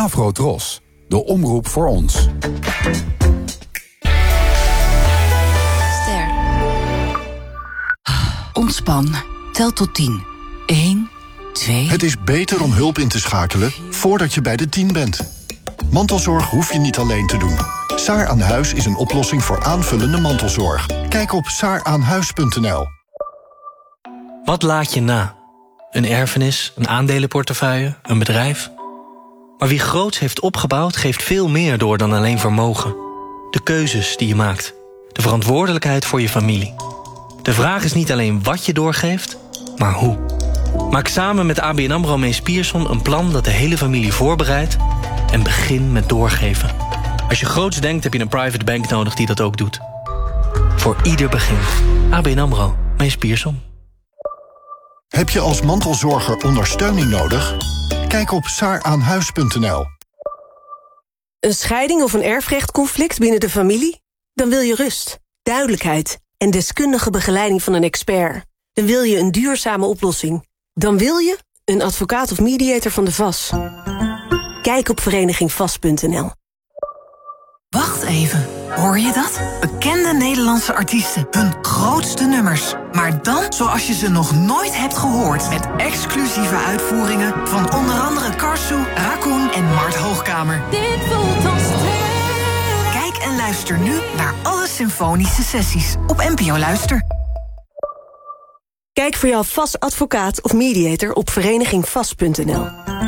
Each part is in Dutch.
Afro-Tros, de omroep voor ons. Ontspan. Tel tot 10. 1, 2... Het is beter om hulp in te schakelen voordat je bij de 10 bent. Mantelzorg hoef je niet alleen te doen. Saar aan Huis is een oplossing voor aanvullende mantelzorg. Kijk op saaraanhuis.nl. Wat laat je na? Een erfenis, een aandelenportefeuille, een bedrijf? Maar wie groots heeft opgebouwd, geeft veel meer door dan alleen vermogen. De keuzes die je maakt. De verantwoordelijkheid voor je familie. De vraag is niet alleen wat je doorgeeft, maar hoe. Maak samen met ABN AMRO Mees Pierson een plan dat de hele familie voorbereidt en begin met doorgeven. Als je groots denkt, heb je een private bank nodig die dat ook doet. Voor ieder begin. ABN AMRO Mees Pierson. Heb je als mantelzorger ondersteuning nodig? Kijk op saaraanhuis.nl. Een scheiding of een erfrechtconflict binnen de familie? Dan wil je rust, duidelijkheid en deskundige begeleiding van een expert. Dan wil je een duurzame oplossing. Dan wil je een advocaat of mediator van de VAS. Kijk op verenigingvas.nl. Wacht even. Hoor je dat? Bekende Nederlandse artiesten. Hun grootste nummers. Maar dan zoals je ze nog nooit hebt gehoord. Met exclusieve uitvoeringen van onder andere Karsu, Raccoon en Mart Hoogkamer. Dit voelt als twee. Kijk en luister nu naar alle symfonische sessies op NPO Luister. Kijk voor jouw VAS advocaat of mediator op verenigingvas.nl.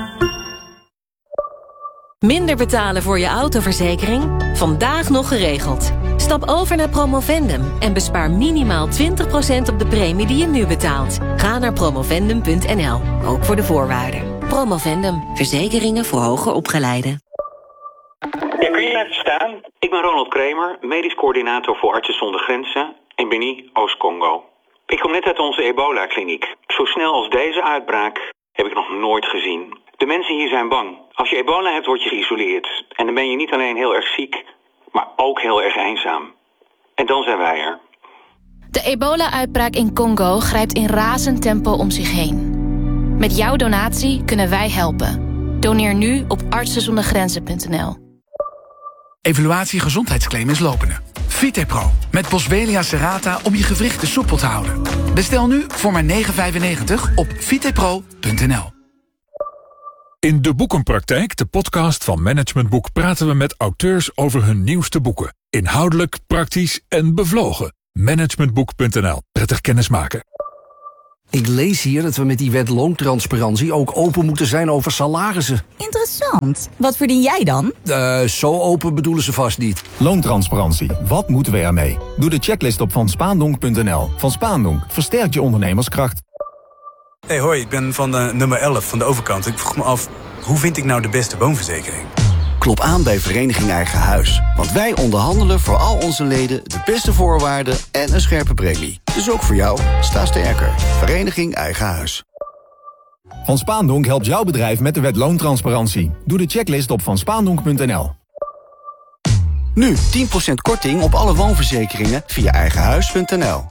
Minder betalen voor je autoverzekering? Vandaag nog geregeld. Stap over naar Promovendum en bespaar minimaal 20% op de premie die je nu betaalt. Ga naar promovendum.nl, ook voor de voorwaarden. Promovendum, verzekeringen voor hoger opgeleiden. Ja, kun je even staan? Ik ben Ronald Kramer, medisch coördinator voor Artsen zonder Grenzen in Beni, Oost-Congo. Ik kom net uit onze ebola-kliniek. Zo snel als deze uitbraak heb ik nog nooit gezien. De mensen hier zijn bang. Als je ebola hebt, word je geïsoleerd. En dan ben je niet alleen heel erg ziek, maar ook heel erg eenzaam. En dan zijn wij er. De ebola-uitbraak in Congo grijpt in razend tempo om zich heen. Met jouw donatie kunnen wij helpen. Doneer nu op artsenzondergrenzen.nl. Evaluatie gezondheidsclaim is lopende. Vitepro met Boswellia serrata om je gewrichten soepel te houden. Bestel nu voor maar €9,95 op vitepro.nl. In De Boekenpraktijk, de podcast van Management Boek, praten we met auteurs over hun nieuwste boeken. Inhoudelijk, praktisch en bevlogen. Managementboek.nl. Prettig kennismaken. Ik lees hier dat we met die wet loontransparantie ook open moeten zijn over salarissen. Interessant. Wat verdien jij dan? Zo open bedoelen ze vast niet. Loontransparantie. Wat moeten we ermee? Doe de checklist op vanspaandonk.nl. Van Spaandonk versterkt je ondernemerskracht. Hey, hoi, ik ben van nummer 11 van de overkant. Ik vroeg me af, hoe vind ik nou de beste woonverzekering? Klop aan bij Vereniging Eigen Huis. Want wij onderhandelen voor al onze leden de beste voorwaarden en een scherpe premie. Dus ook voor jou, sta sterker. Vereniging Eigen Huis. Van Spaandonk helpt jouw bedrijf met de wet loontransparantie. Doe de checklist op vanspaandonk.nl. Nu 10% korting op alle woonverzekeringen via eigenhuis.nl.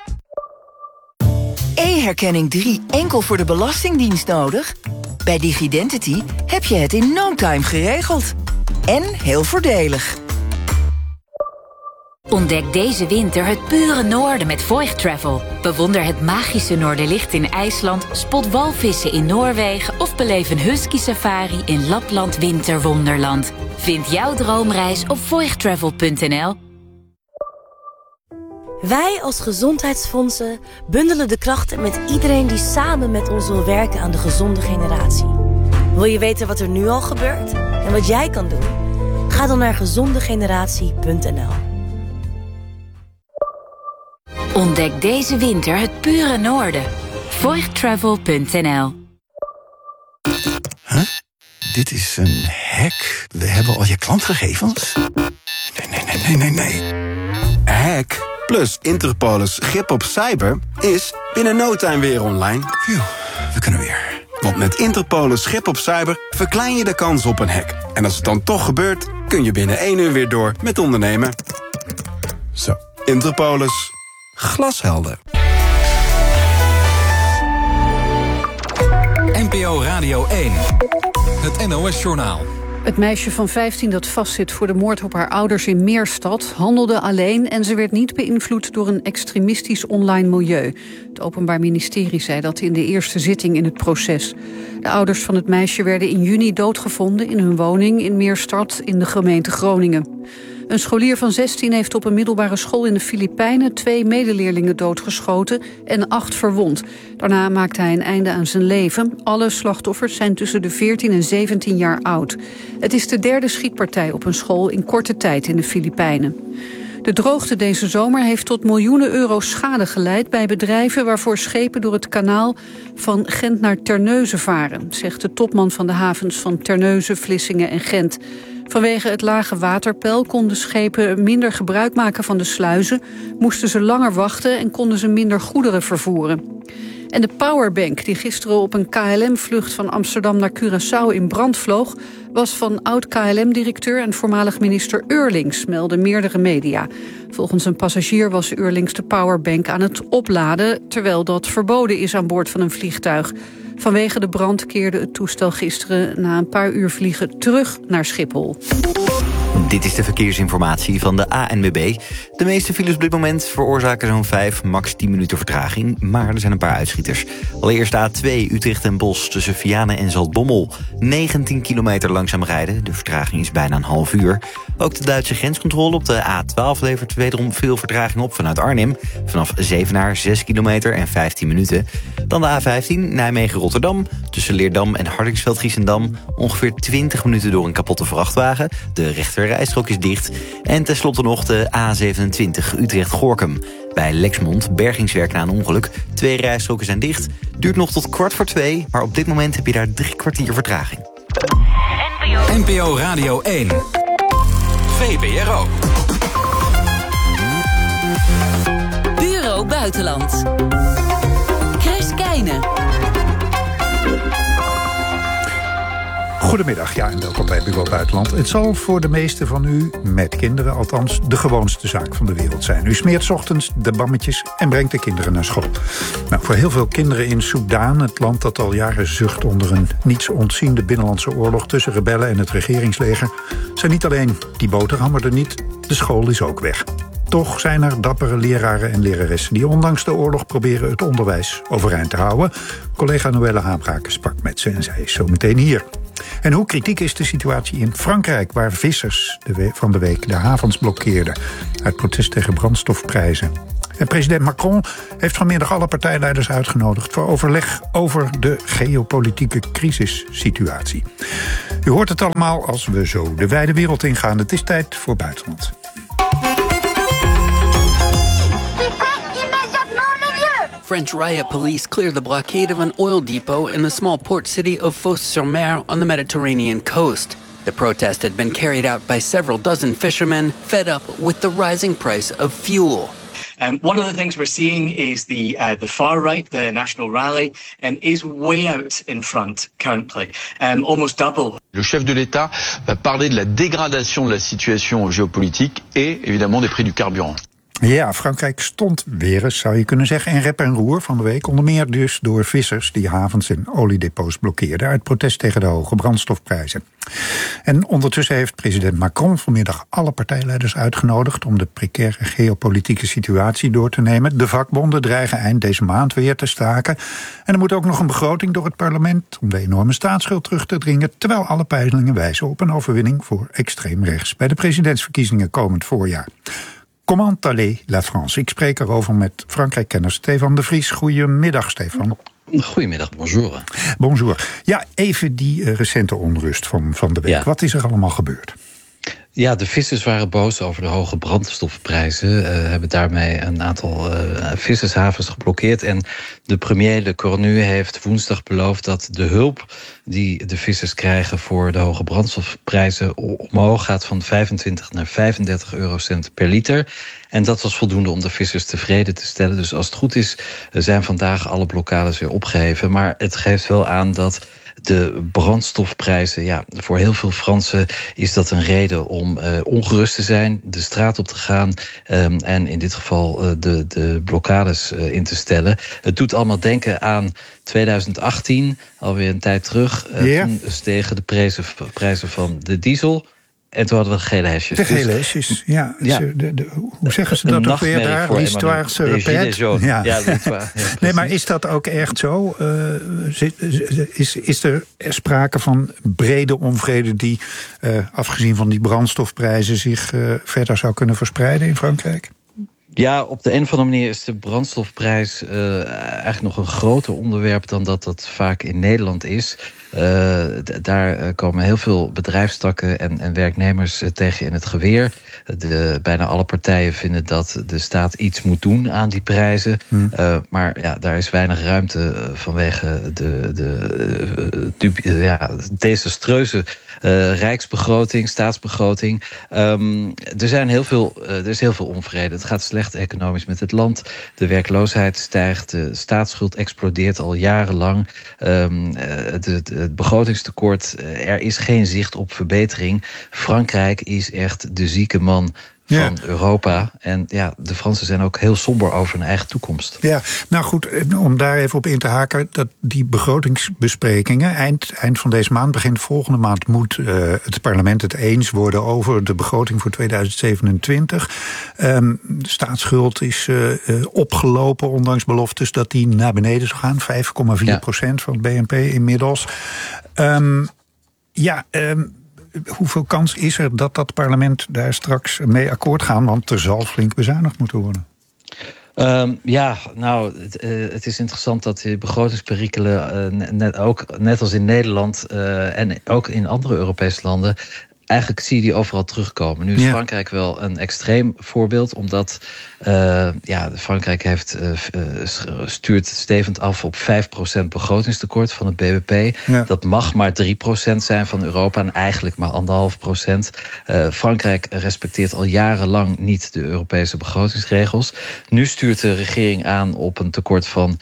E-herkenning 3 enkel voor de Belastingdienst nodig? Bij Digidentity heb je het in no time geregeld. En heel voordelig. Ontdek deze winter het pure noorden met Voigt Travel. Bewonder het magische Noorderlicht in IJsland, spot walvissen in Noorwegen of beleef een husky safari in Lapland Winterwonderland. Vind jouw droomreis op voigttravel.nl. Wij als gezondheidsfondsen bundelen de krachten met iedereen die samen met ons wil werken aan de gezonde generatie. Wil je weten wat er nu al gebeurt en wat jij kan doen? Ga dan naar gezondegeneratie.nl. Ontdek deze winter het pure noorden. Voigttravel.nl. Huh? Dit is een hack. We hebben al je klantgegevens? Nee. Hack plus Interpolis grip op cyber is binnen no time weer online. Phew, we kunnen weer. Want met Interpolis grip op cyber verklein je de kans op een hack. En als het dan toch gebeurt, kun je binnen 1 uur weer door met ondernemen. Zo, Interpolis. Glashelder. NPO Radio 1. Het NOS-journaal. Het meisje van 15 dat vastzit voor de moord op haar ouders in Meerstad handelde alleen en ze werd niet beïnvloed door een extremistisch online milieu. Het Openbaar Ministerie zei dat in de eerste zitting in het proces. De ouders van het meisje werden in juni doodgevonden in hun woning in Meerstad in de gemeente Groningen. Een scholier van 16 heeft op een middelbare school in de Filipijnen 2 medeleerlingen doodgeschoten en 8 verwond. Daarna maakte hij een einde aan zijn leven. Alle slachtoffers zijn tussen de 14 en 17 jaar oud. Het is de 3e schietpartij op een school in korte tijd in de Filipijnen. De droogte deze zomer heeft tot miljoenen euro's schade geleid bij bedrijven waarvoor schepen door het kanaal van Gent naar Terneuzen varen, zegt de topman van de havens van Terneuzen, Vlissingen en Gent. Vanwege het lage waterpeil konden schepen minder gebruik maken van de sluizen, moesten ze langer wachten en konden ze minder goederen vervoeren. En de powerbank die gisteren op een KLM-vlucht van Amsterdam naar Curaçao in brand vloog, was van oud-KLM-directeur en voormalig minister Eurlings, melden meerdere media. Volgens een passagier was Eurlings de powerbank aan het opladen, terwijl dat verboden is aan boord van een vliegtuig. Vanwege de brand keerde het toestel gisteren na een paar uur vliegen terug naar Schiphol. Dit is de verkeersinformatie van de ANWB. De meeste files op dit moment veroorzaken zo'n 5, max 10 minuten vertraging. Maar er zijn een paar uitschieters. Allereerst de A2 Utrecht en Bosch tussen Vianen en Zaltbommel. 19 kilometer langzaam rijden. De vertraging is bijna een half uur. Ook de Duitse grenscontrole op de A12 levert wederom veel vertraging op vanuit Arnhem. Vanaf Zevenaar 6 kilometer en 15 minuten. Dan de A15 Nijmegen-Rotterdam. Tussen Leerdam en Hardingsveld-Giessendam. Ongeveer 20 minuten door een kapotte vrachtwagen. De rechterrijstrook is dicht. En tenslotte nog de A27 Utrecht-Gorkum. Bij Lexmond bergingswerk na een ongeluk. 2 rijstroken zijn dicht. Duurt nog tot 1:15, maar op dit moment heb je daar 3 kwartier vertraging. NPO Radio 1. VPRO. Bureau Buitenland. Chris Keijnen. Goedemiddag, ja, en welkom bij Bureau Buitenland. Het zal voor de meesten van u, met kinderen althans, de gewoonste zaak van de wereld zijn. U smeert 's ochtends de bammetjes en brengt de kinderen naar school. Nou, voor heel veel kinderen in Soedan, het land dat al jaren zucht onder een niets ontziende binnenlandse oorlog tussen rebellen en het regeringsleger, zijn niet alleen die boterhammer er niet, de school is ook weg. Toch zijn er dappere leraren en leraressen die ondanks de oorlog proberen het onderwijs overeind te houden. Collega Noelle Habrake sprak met ze en zij is zo meteen hier. En hoe kritiek is de situatie in Frankrijk, waar vissers van de week de havens blokkeerden uit protest tegen brandstofprijzen. En president Macron heeft vanmiddag alle partijleiders uitgenodigd voor overleg over de geopolitieke crisissituatie. U hoort het allemaal als we zo de wijde wereld ingaan. Het is tijd voor Buitenland. French riot police cleared the blockade of an oil depot in the small port city of Fos-sur-Mer on the Mediterranean coast. The protest had been carried out by several dozen fishermen fed up with the rising price of fuel. One of the things we're seeing is the far right, the National Rally, is way out in front currently, almost double. Le chef de l'État va parler de la dégradation de la situation géopolitique et évidemment des prix du carburant. Ja, Frankrijk stond weer eens, zou je kunnen zeggen, in rep en roer van de week. Onder meer dus door vissers die havens en oliedepots blokkeerden uit protest tegen de hoge brandstofprijzen. En ondertussen heeft president Macron vanmiddag alle partijleiders uitgenodigd om de precaire geopolitieke situatie door te nemen. De vakbonden dreigen eind deze maand weer te staken. En er moet ook nog een begroting door het parlement om de enorme staatsschuld terug te dringen, terwijl alle peilingen wijzen op een overwinning voor extreem rechts bij de presidentsverkiezingen komend voorjaar. Comment allait la France? Ik spreek erover met Frankrijk-kenner Stefan de Vries. Goedemiddag, Stefan. Goedemiddag, bonjour. Bonjour. Ja, even die recente onrust van de week. Ja. Wat is er allemaal gebeurd? Ja, de vissers waren boos over de hoge brandstofprijzen. Hebben daarmee een aantal vissershavens geblokkeerd. En de premier Le Cornu heeft woensdag beloofd dat de hulp die de vissers krijgen voor de hoge brandstofprijzen omhoog gaat van 25 naar 35 eurocent per liter. En dat was voldoende om de vissers tevreden te stellen. Dus als het goed is, zijn vandaag alle blokkades weer opgeheven. Maar het geeft wel aan dat de brandstofprijzen, ja, voor heel veel Fransen is dat een reden om ongerust te zijn, de straat op te gaan en in dit geval de blokkades in te stellen. Het doet allemaal denken aan 2018, alweer een tijd terug. Toen stegen de prijzen van de diesel. En toen hadden we gele hesjes. De gele hesjes, ja. Hoe zeggen ze dat ook weer daar? L'histoire se répète. Ja. Nee, maar is dat ook echt zo? Is er sprake van brede onvrede die, afgezien van die brandstofprijzen, zich verder zou kunnen verspreiden in Frankrijk? Ja, op de een of andere manier is de brandstofprijs eigenlijk nog een groter onderwerp dan dat vaak in Nederland is. Daar komen heel veel bedrijfstakken en werknemers tegen in het geweer. Bijna alle partijen vinden dat de staat iets moet doen aan die prijzen. Maar ja, daar is weinig ruimte vanwege de desastreuze rijksbegroting, staatsbegroting. Er is heel veel onvrede. Het gaat slecht economisch met het land. De werkloosheid stijgt. De staatsschuld explodeert al jarenlang. Het begrotingstekort, er is geen zicht op verbetering. Frankrijk is echt de zieke man van Europa. En ja, de Fransen zijn ook heel somber over hun eigen toekomst. Ja, nou goed, om daar even op in te haken, dat die begrotingsbesprekingen eind van deze maand, begin volgende maand, moet het parlement het eens worden over de begroting voor 2027. De staatsschuld is opgelopen, ondanks beloftes dat die naar beneden zou gaan. 5,4% van het BNP inmiddels. Hoeveel kans is er dat dat parlement daar straks mee akkoord gaat? Want er zal flink bezuinigd moeten worden. Het is interessant dat die begrotingsperikelen, net als in Nederland en ook in andere Europese landen, eigenlijk zie je die overal terugkomen. Nu is Frankrijk wel een extreem voorbeeld, omdat Frankrijk stuurt stevend af op 5% begrotingstekort van het BBP. Ja. Dat mag maar 3% zijn van Europa en eigenlijk maar 1,5%. Frankrijk respecteert al jarenlang niet de Europese begrotingsregels. Nu stuurt de regering aan op een tekort van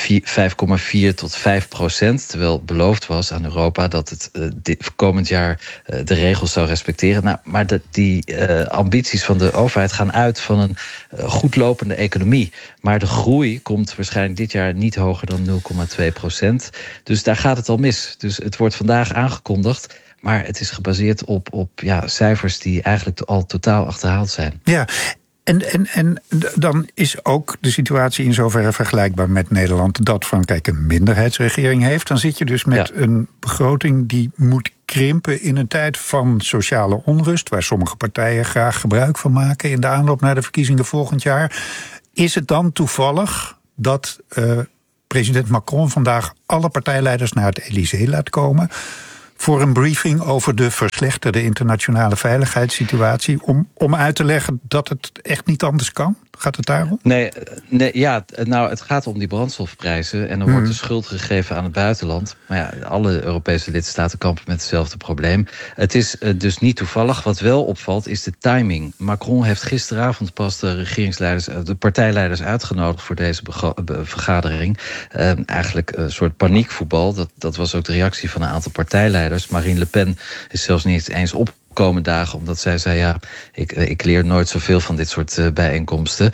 5,4 tot 5%, terwijl beloofd was aan Europa dat het komend jaar de regels zou respecteren. Nou, maar die ambities van de overheid gaan uit van een goed lopende economie. Maar de groei komt waarschijnlijk dit jaar niet hoger dan 0,2%. Dus daar gaat het al mis. Dus het wordt vandaag aangekondigd, maar het is gebaseerd op cijfers die eigenlijk al totaal achterhaald zijn. Ja. En dan is ook de situatie in zoverre vergelijkbaar met Nederland dat Frankrijk een minderheidsregering heeft. Dan zit je dus met een begroting die moet krimpen in een tijd van sociale onrust, waar sommige partijen graag gebruik van maken in de aanloop naar de verkiezingen volgend jaar. Is het dan toevallig dat president Macron vandaag alle partijleiders naar het Elysée laat komen voor een briefing over de verslechterde internationale veiligheidssituatie, om uit te leggen dat het echt niet anders kan? Gaat het daarom? Nee, het gaat om die brandstofprijzen en er wordt de schuld gegeven aan het buitenland. Maar ja, alle Europese lidstaten kampen met hetzelfde probleem. Het is dus niet toevallig. Wat wel opvalt is de timing. Macron heeft gisteravond pas de partijleiders uitgenodigd voor deze vergadering. Eigenlijk een soort paniekvoetbal. Dat was ook de reactie van een aantal partijleiders. Marine Le Pen is zelfs niet eens opgekomen dagen, omdat zij zei, ik leer nooit zoveel van dit soort bijeenkomsten.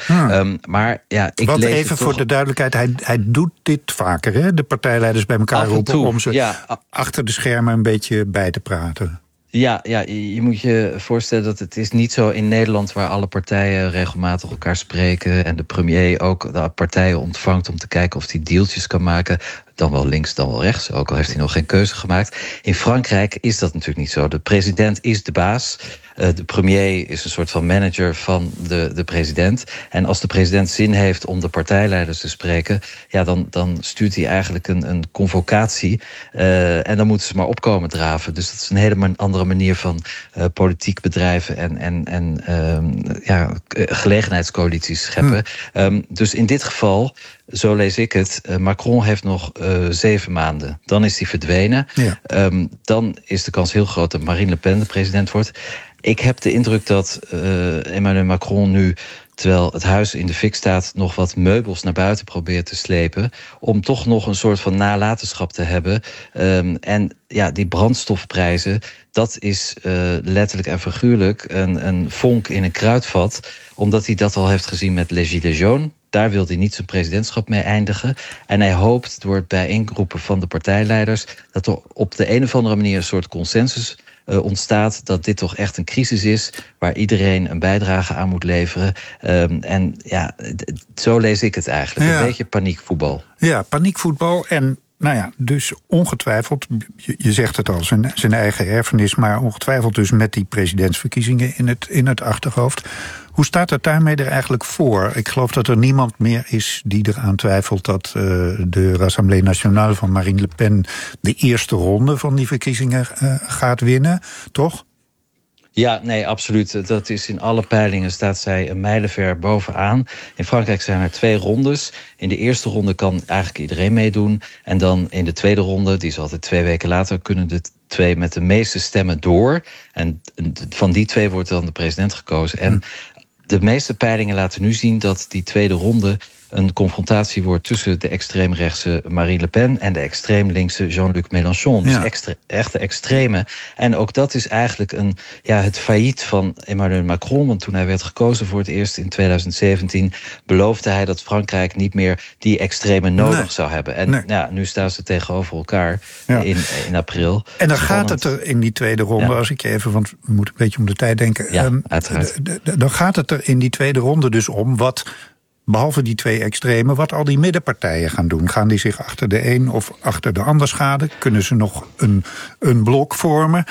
Wat even voor de duidelijkheid, hij doet dit vaker, hè? De partijleiders bij elkaar roepen om ze achter de schermen een beetje bij te praten. Ja, je moet je voorstellen dat het is niet zo in Nederland, waar alle partijen regelmatig elkaar spreken en de premier ook de partijen ontvangt om te kijken of hij dealtjes kan maken. Dan wel links, dan wel rechts, ook al heeft hij nog geen keuze gemaakt. In Frankrijk is dat natuurlijk niet zo. De president is de baas. De premier is een soort van manager van de president. En als de president zin heeft om de partijleiders te spreken, dan stuurt hij eigenlijk een convocatie. En dan moeten ze maar opkomen draven. Dus dat is een hele andere manier van politiek bedrijven en gelegenheidscoalities scheppen. Dus in dit geval, zo lees ik het, Macron heeft nog 7 maanden. Dan is hij verdwenen. Ja. Dan is de kans heel groot dat Marine Le Pen de president wordt. Ik heb de indruk dat Emmanuel Macron nu terwijl het huis in de fik staat, nog wat meubels naar buiten probeert te slepen, om toch nog een soort van nalatenschap te hebben. En ja, die brandstofprijzen, dat is letterlijk en figuurlijk een vonk in een kruidvat, omdat hij dat al heeft gezien met Les Gilets jaunes. Daar wil hij niet zijn presidentschap mee eindigen. En hij hoopt door het bijeenroepen van de partijleiders dat er op de een of andere manier een soort consensus ontstaat dat dit toch echt een crisis is waar iedereen een bijdrage aan moet leveren. En ja, zo lees ik het eigenlijk. Een beetje paniekvoetbal. Ja, paniekvoetbal en nou ja, dus ongetwijfeld, je zegt het al, zijn eigen erfenis, maar ongetwijfeld dus met die presidentsverkiezingen in het achterhoofd. Hoe staat het daarmee er eigenlijk voor? Ik geloof dat er niemand meer is die eraan twijfelt dat de Assemblée Nationale van Marine Le Pen de eerste ronde van die verkiezingen gaat winnen, toch? Ja, nee, absoluut. Dat is in alle peilingen staat zij een mijlenver bovenaan. In Frankrijk zijn er 2 rondes. In de eerste ronde kan eigenlijk iedereen meedoen. En dan in de tweede ronde, die is altijd 2 weken later, kunnen de 2 met de meeste stemmen door. En van die 2 wordt dan de president gekozen. En de meeste peilingen laten nu zien dat die tweede ronde een confrontatie wordt tussen de extreemrechtse Marine Le Pen en de extreem linkse Jean-Luc Mélenchon. Dus echte extreme. En ook dat is eigenlijk het failliet van Emmanuel Macron. Want toen hij werd gekozen voor het eerst in 2017... beloofde hij dat Frankrijk niet meer die extreme nodig zou hebben. En nu staan ze tegenover elkaar in april. En dan gaat het er in die tweede ronde, als ik je even, want we moeten een beetje om de tijd denken. Ja, uiteraard. Dan gaat het er in die tweede ronde dus om wat, behalve die 2 extremen, wat al die middenpartijen gaan doen. Gaan die zich achter de een of achter de ander schaden? Kunnen ze nog een blok vormen?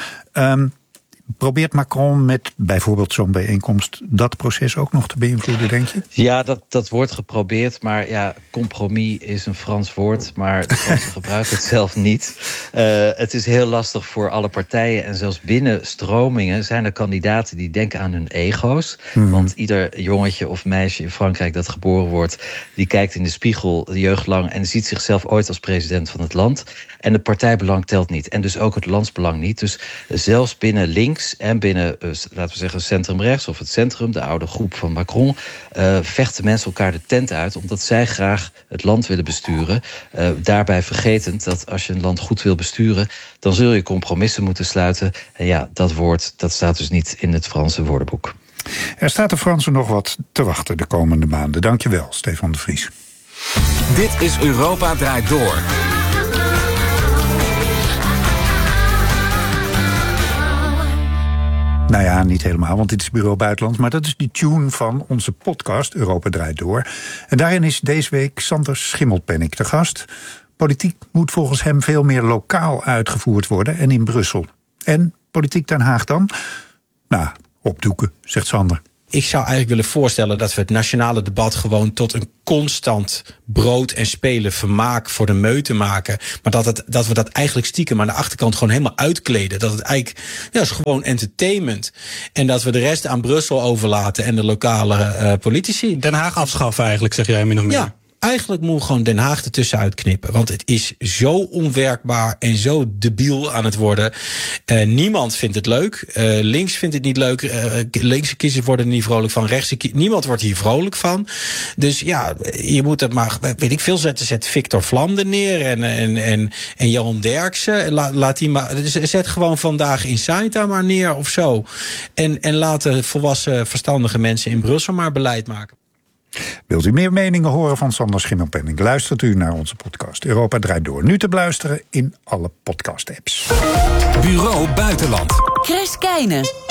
Probeert Macron met bijvoorbeeld zo'n bijeenkomst dat proces ook nog te beïnvloeden, denk je? Ja, dat wordt geprobeerd, maar ja, compromis is een Frans woord, maar de Fransen gebruiken het zelf niet. Het is heel lastig voor alle partijen en zelfs binnen stromingen zijn er kandidaten die denken aan hun ego's. Want ieder jongetje of meisje in Frankrijk dat geboren wordt, die kijkt in de spiegel de jeugd lang en ziet zichzelf ooit als president van het land. En het partijbelang telt niet. En dus ook het landsbelang niet. Dus zelfs binnen links en binnen, laten we zeggen, centrumrechts of het centrum, de oude groep van Macron, vechten mensen elkaar de tent uit omdat zij graag het land willen besturen. Daarbij vergetend dat als je een land goed wil besturen, dan zul je compromissen moeten sluiten. En ja, dat woord, dat staat dus niet in het Franse woordenboek. Er staat de Fransen nog wat te wachten de komende maanden. Dankjewel, Stefan de Vries. Dit is Europa Draait Door. Nou ja, niet helemaal, want dit is Bureau Buitenland. Maar dat is die tune van onze podcast Europa Draait Door. En daarin is deze week Sander Schimmelpenninck te gast. Politiek moet volgens hem veel meer lokaal uitgevoerd worden en in Brussel. En politiek Den Haag dan? Nou, opdoeken, zegt Sander. Ik zou eigenlijk willen voorstellen dat we het nationale debat gewoon tot een constant brood en spelen vermaak voor de meute maken. Maar dat we dat eigenlijk stiekem aan de achterkant gewoon helemaal uitkleden. Dat het eigenlijk is gewoon entertainment. En dat we de rest aan Brussel overlaten en de lokale politici. Den Haag afschaffen eigenlijk, zeg jij min of meer. Ja. Eigenlijk moet gewoon Den Haag ertussen uitknippen. Want het is zo onwerkbaar en zo debiel aan het worden. Niemand vindt het leuk. Links vindt het niet leuk. Linkse kiezers worden er niet vrolijk van. Rechtse niemand wordt hier vrolijk van. Dus ja, je moet het maar, weet ik veel, zet Victor Vlamde neer en Jeroen Derksen. Laat die maar, zet gewoon Vandaag Inside daar maar neer of zo. En laat de volwassen, verstandige mensen in Brussel maar beleid maken. Wilt u meer meningen horen van Sander Schimmelpenninck? Luistert u naar onze podcast Europa Draait Door. Nu te beluisteren in alle podcast-apps. Bureau Buitenland. Chris Keijnen.